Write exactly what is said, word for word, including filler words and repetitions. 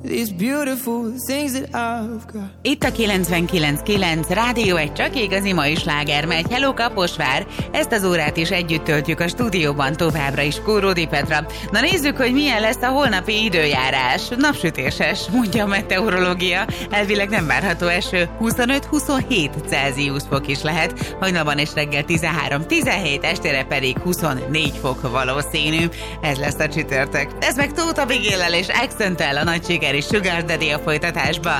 these beautiful things that I've got. Itt a kilencvenkilenc kilenc Rádió egy csak igazi mai sláger megy. Hello Kaposvár! Ezt az órát is együtt töltjük a stúdióban, továbbra is Kóródi Petra. Na nézzük, hogy milyen lesz a holnapi időjárás. Napsütéses, mondja a meteorológia. Elvileg nem várható eső. huszonöt-huszonhét Celsius fok is lehet. Hajnalban és reggel tizenhárom tizenhét, estére pedig huszonnégy fok valószínű. Ez lesz a csütörtök. Ez meg Tóth Abigaillel és Accenttel, a nagy siker és Sugar Daddy a folytatásban.